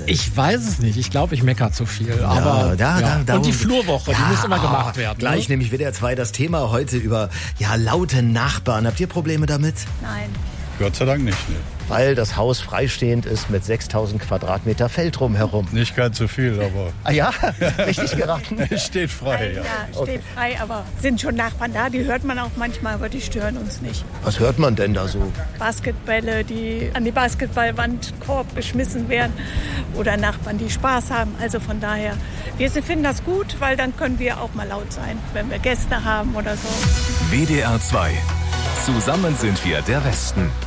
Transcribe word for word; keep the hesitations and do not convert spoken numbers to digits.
Ich weiß es nicht. Ich glaube, ich meckere zu viel. Aber, da, ja. da, Und die Flurwoche, ja, die muss immer gemacht werden. Gleich ne? nämlich W D R zwei das Thema heute über ja, laute Nachbarn. Habt ihr Probleme damit? Nein. Gott sei Dank nicht. Ne? Weil das Haus freistehend ist mit sechstausend Quadratmeter Feld drumherum. Nicht ganz so viel, aber... Ah ja? Richtig geraten? Es steht frei, ja. Ja, steht Okay. frei, aber sind schon Nachbarn da, die hört man auch manchmal, aber die stören uns nicht. Was hört man denn da so? Basketbälle, die an die Basketballwand Korb geschmissen werden oder Nachbarn, die Spaß haben. Also von daher, wir finden das gut, weil dann können wir auch mal laut sein, wenn wir Gäste haben oder so. W D R zwei. Zusammen sind wir der Westen.